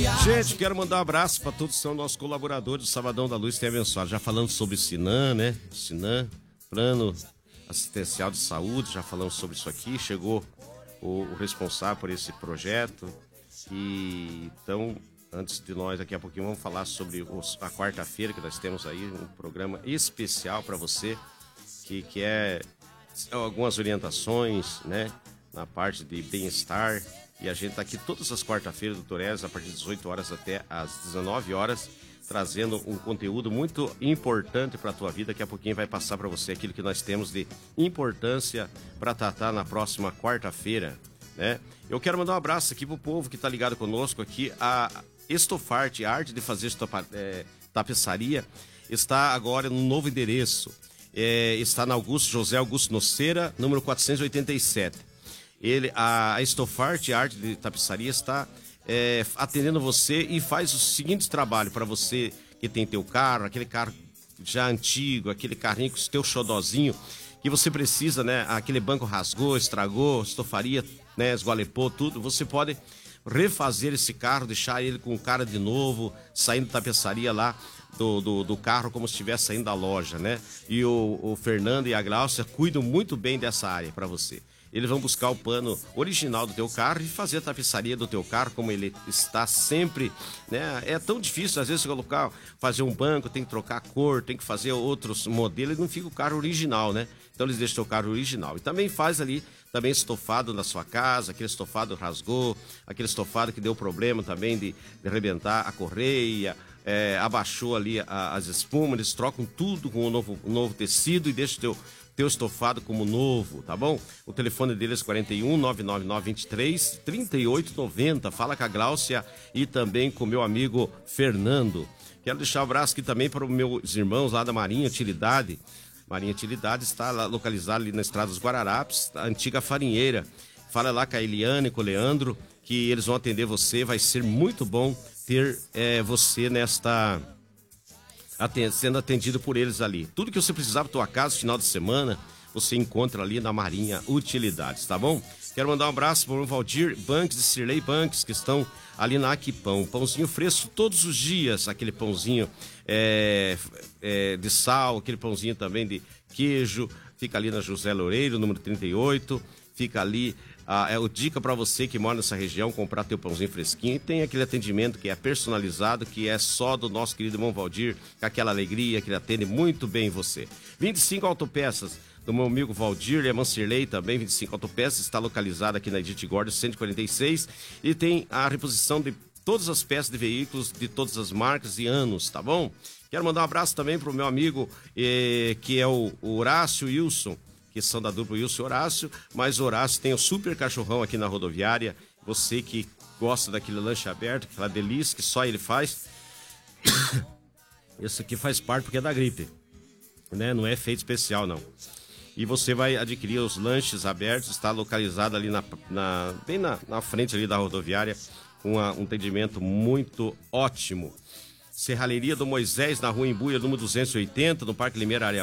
Gente, quero mandar um abraço para todos que são nossos colaboradores do Sabadão da Luz, tem abençoado. Já falando sobre o Sinan, né? Sinan, Plano Assistencial de Saúde, já falamos sobre isso aqui. Chegou o responsável por esse projeto. E então, antes de nós, daqui a pouquinho, vamos falar sobre a quarta-feira, que nós temos aí um programa especial para você, que é algumas orientações, né? Na parte de bem-estar. E a gente está aqui todas as quarta-feiras, doutor Ezra, a partir das 18 horas até às 19 horas, trazendo um conteúdo muito importante para a tua vida. Daqui a pouquinho vai passar para você aquilo que nós temos de importância para tratar na próxima quarta-feira, né? Eu quero mandar um abraço aqui pro povo que está ligado conosco aqui. A Estofarte, a arte de fazer tapeçaria, está agora no novo endereço. Está na José Augusto Noceira, número 487. A Estofarte, a arte de tapeçaria, está atendendo você e faz o seguinte trabalho para você que tem teu carro, aquele carro já antigo, aquele carrinho com o teu xodozinho, que você precisa, né? Aquele banco rasgou, estragou, estofaria, né? Esgualepou, tudo. Você pode refazer esse carro, deixar ele com cara de novo, saindo da tapeçaria lá do carro como se estivesse saindo da loja, né? E o Fernando e a Glaucia cuidam muito bem dessa área para você. Eles vão buscar o pano original do teu carro e fazer a tapeçaria do teu carro como ele está sempre, né? É tão difícil, às vezes, você colocar, fazer um banco, tem que trocar a cor, tem que fazer outros modelos e não fica o carro original, né? Então eles deixam o carro original. E também faz ali, também estofado na sua casa, aquele estofado rasgou, aquele estofado que deu problema também de arrebentar a correia, abaixou ali as espumas, eles trocam tudo com um novo tecido e deixam o teu estofado como novo, tá bom? O telefone deles é 41 999 23 3890. Fala com a Gláucia e também com o meu amigo Fernando. Quero deixar um abraço aqui também para os meus irmãos lá da Marinha Utilidade. Marinha Utilidade está localizada ali na Estrada dos Guararapes, a antiga farinheira. Fala lá com a Eliane, com o Leandro, que eles vão atender você. Vai ser muito bom ter você sendo atendido por eles ali. Tudo que você precisar para tua casa, final de semana, você encontra ali na Marinha Utilidades, tá bom? Quero mandar um abraço para o Valdir Banks e Cirlei Banks, que estão ali na Aquipão. Pãozinho fresco todos os dias, aquele pãozinho de sal, aquele pãozinho também de queijo, fica ali na José Loureiro, número 38, fica ali. O dica para você que mora nessa região, comprar teu pãozinho fresquinho. E tem aquele atendimento que é personalizado, que é só do nosso querido irmão Valdir, com aquela alegria, que ele atende muito bem você. 25 autopeças do meu amigo Valdir, e a Mancirley também, 25 autopeças, está localizada aqui na Edith Gordo 146, e tem a reposição de todas as peças de veículos, de todas as marcas e anos, tá bom? Quero mandar um abraço também pro meu amigo, que é o Horácio Wilson, que são da dupla Wilson e Horácio, mas o Horácio tem o super cachorrão aqui na rodoviária. Você que gosta daquele lanche aberto, aquela delícia que só ele faz. Esse aqui faz parte porque é da gripe, né? Não é feito especial, não. E você vai adquirir os lanches abertos, está localizado ali bem na frente ali da rodoviária, com um atendimento muito ótimo. Serralheria do Moisés, na Rua Embuia, número 280, no Parque Limeira, área